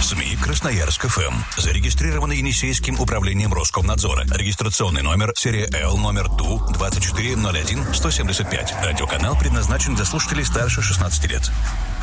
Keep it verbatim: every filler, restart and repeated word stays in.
СМИ Красноярск ФМ. Зарегистрированы Енисейским управлением Роскомнадзора. Регистрационный номер серия Л номер Ту двадцать четыре ноль один сто семьдесят пять. Радиоканал предназначен для слушателей старше шестнадцати лет.